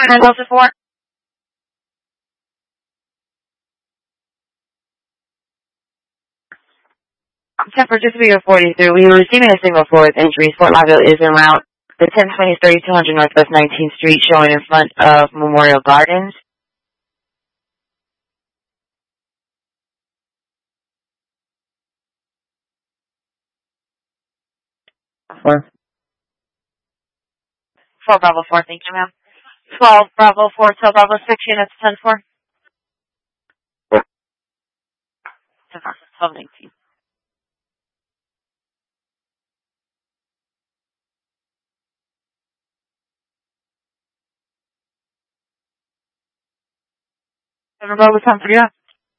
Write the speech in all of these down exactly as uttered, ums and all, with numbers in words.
ten twelve to four. ten for just Via forty-three. We were receiving a signal for with injuries. Fort Lauderdale is en route. The ten twenty is thirty-two hundred Northwest nineteenth Street, showing in front of Memorial Gardens. Four. Four Bravo four, thank you, ma'am. Twelve Bravo four, twelve Bravo six, units ten four. twelve nineteen. Seven Bravo ten for you.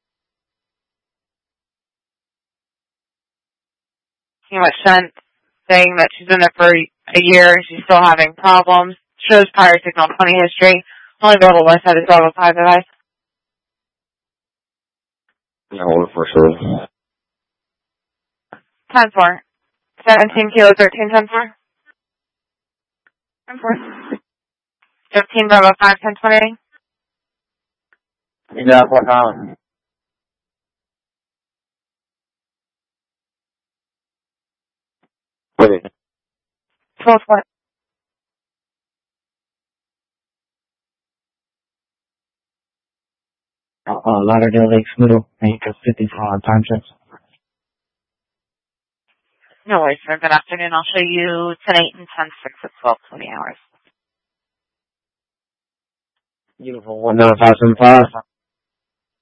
Pretty much sent saying that she's been there for a year and she's still having problems. Shows prior signal twenty history. Only available west side is Bravo five device. Yeah, hold it for sure. ten four. seventeen kilo thirteen ten four. ten four. fifteen Bravo five ten twenty. Yeah, what time? Wait. twelve twenty. Uh, Lauderdale Lakes Middle, eight fifty for on time checks. No worries, sir. Good afternoon. I'll show you ten eight and ten six at twelve twenty hours. Beautiful. one nine five seven five.